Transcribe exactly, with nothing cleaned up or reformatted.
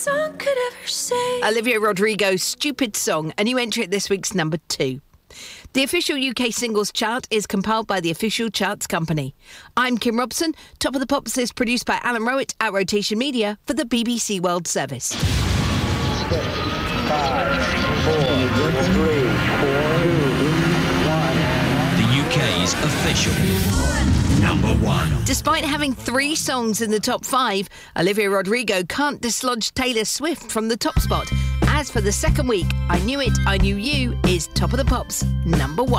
Song could ever say. Olivia Rodrigo's Stupid Song, a new entry at this week's number two. The official U K singles chart is compiled by the Official Charts Company. I'm Kim Robson. Top of the Pops is produced by Alan Rowett at Rotation Media for the B B C World Service. Six, five, four, three, four, two, one. The U K's official number one. Despite having three songs in the top five, Olivia Rodrigo can't dislodge Taylor Swift from the top spot. As for the second week, I Knew It, I Knew You is Top of the Pops number one.